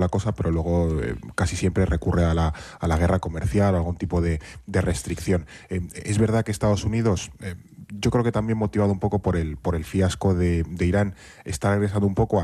la cosa, pero luego casi siempre recurre a la guerra comercial o algún tipo de restricción. Es verdad que Estados Unidos, yo creo que también motivado un poco por el fiasco de Irán, está regresando un poco